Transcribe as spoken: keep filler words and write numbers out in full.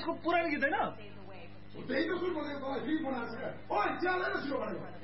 पुरानो गीत होइन त्यही त सुन भनेको तँलाई फेरि बनाएको छ। ओइ चिया लिएर सुरु भनेको